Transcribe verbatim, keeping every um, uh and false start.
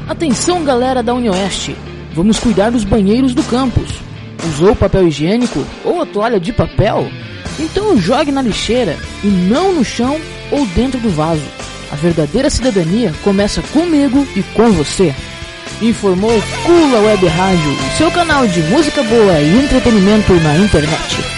Atenção, galera da Unioeste, vamos cuidar dos banheiros do campus. Usou papel higiênico ou a toalha de papel? Então jogue na lixeira e não no chão ou dentro do vaso. A verdadeira cidadania começa comigo e com você. Informou Cula Web Rádio, seu canal de música boa e entretenimento na internet.